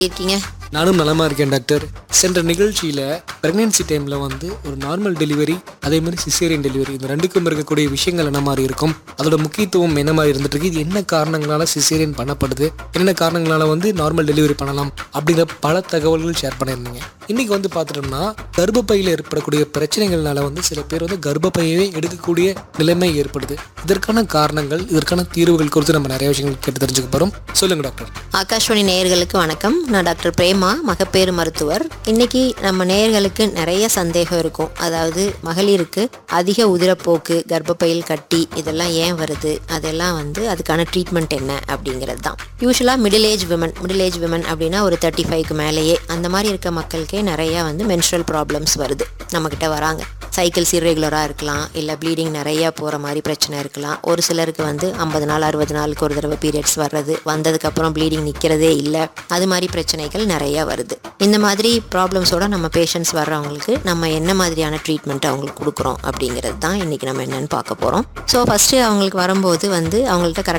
இருக்கீங்க? நானும் நலமாக இருக்கேன் டாக்டர். சென்ற நிகழ்ச்சியில் ப்ரெக்னென்சி டைமில் வந்து ஒரு நார்மல் டெலிவரி அதே மாதிரி சிசேரியன் டெலிவரி இந்த ரெண்டுக்கும் இருக்கக்கூடிய விஷயங்கள் என்ன மாதிரி இருக்கும், அதோட முக்கியத்துவம் என்ன மாதிரி இருந்துட்டு இருக்கு, இது என்ன காரணங்களால சிசேரியன் பண்ணப்படுது, என்ன காரணங்களால வந்து நார்மல் டெலிவரி பண்ணலாம் அப்படிங்கிற பல தகவல்கள் ஷேர் பண்ணியிருந்தீங்க. இன்றைக்கி வந்து பார்த்துட்டோம்னா கர்ப்பப்பையில் ஏற்படக்கூடிய பிரச்சனைகள்னால வந்து சில பேர் வந்து கர்ப்பப்பையவே எடுக்கக்கூடிய நிலைமை ஏற்படுது. இதற்கான காரணங்கள், இதற்கான தீர்வுகள் குறித்து நம்ம நிறைய விஷயங்கள் கேட்டு தெரிஞ்சுக்க போகிறோம். சொல்லுங்கள் டாக்டர். ஆகாஷ்வாணி நேயர்களுக்கு வணக்கம். நான் டாக்டர் பிரேமா, மகப்பேறு மருத்துவர். இன்னைக்கு நம்ம நேயர்களுக்கு நிறைய சந்தேகம் இருக்கும். அதாவது மகளிருக்கு அதிக உதிரப்போக்கு, கர்ப்பப்பையில் கட்டி இதெல்லாம் ஏன் வருது, அதெல்லாம் வந்து அதுக்கான ட்ரீட்மெண்ட் என்ன அப்படிங்கிறது தான். யூஸ்வலாக மிடில் ஏஜ் விமன் அப்படின்னா ஒரு 35க்கு மேலேயே அந்த மாதிரி இருக்க மக்களுக்கே நிறைய வந்து மென்ஸ்ட்ரல் ப்ராப்ளம்ஸ் வருது, நம்மக்கிட்ட வராங்க. சைக்கிள்ஸ் இர்ரெகுலராக இருக்கலாம், இல்லை ப்ளீடிங் நிறையா போகிற மாதிரி பிரச்சனை இருக்கலாம். ஒரு சிலருக்கு வந்து 50 நாள் 60 நாளுக்கு ஒரு தடவை பீரியட்ஸ் வர்றது, வந்ததுக்கப்புறம் ப்ளீடிங் நிற்கிறதே இல்லை, அது மாதிரி பிரச்சனைகள் நிறையா வருது. இந்த மாதிரி ப்ராப்ளம்ஸோட நம்ம பேஷண்ட்ஸ் வர்றவங்களுக்கு நம்ம என்ன மாதிரியான ட்ரீட்மெண்ட் அவங்களுக்கு கொடுக்குறோம் அப்படிங்கிறது தான் இன்றைக்கி நம்ம என்னென்னு பார்க்க போகிறோம். ஸோ ஃபஸ்ட்டு அவங்களுக்கு வரும்போது வந்து அவங்கள்ட்ட